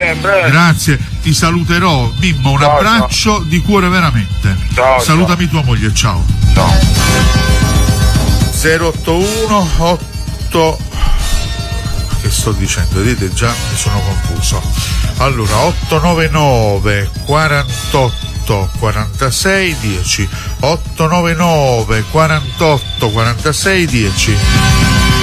sempre. Grazie, ti saluterò. Mimmo, un abbraccio di cuore veramente. Salutami tua moglie, ciao. 081 8 che sto dicendo, vedete, già mi sono confuso. Allora 899 48 46 10 899 48 46 10.